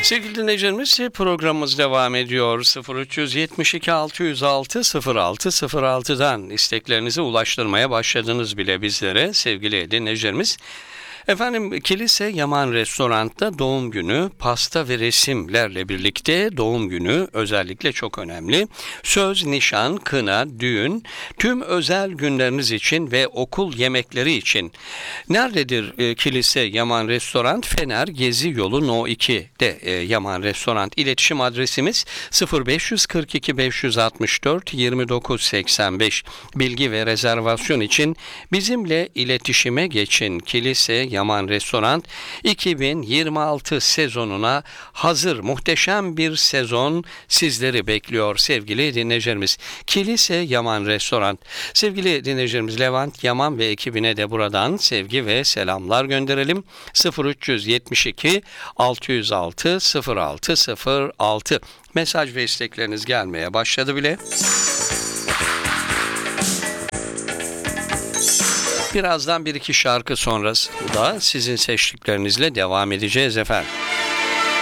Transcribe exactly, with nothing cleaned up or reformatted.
Sevgili dinleyicilerimiz, programımız devam ediyor. sıfır üç yetmiş iki altı yüz altı sıfır altı sıfır altı'dan isteklerinizi ulaştırmaya başladınız bile bizlere sevgili dinleyicilerimiz. Efendim, Kilise Yaman Restoran'ta doğum günü, pasta ve resimlerle birlikte doğum günü özellikle çok önemli. Söz, nişan, kına, düğün, tüm özel günleriniz için ve okul yemekleri için. Nerededir e, Kilise Yaman Restoran? Fener Gezi Yolu No iki'de e, Yaman Restoran. İletişim adresimiz sıfır beş kırk iki beş altmış dört yirmi dokuz seksen beş. Bilgi ve rezervasyon için bizimle iletişime geçin. Kilise Yaman Restoran iki bin yirmi altı sezonuna hazır, muhteşem bir sezon sizleri bekliyor sevgili dinleyicilerimiz. Kilise Yaman Restoran. Sevgili dinleyicilerimiz, Levent Yaman ve ekibine de buradan sevgi ve selamlar gönderelim. sıfır üç yetmiş iki altı yüz altı sıfır altı sıfır altı. Mesaj ve istekleriniz gelmeye başladı bile. Birazdan bir iki şarkı sonrası da sizin seçtiklerinizle devam edeceğiz efendim.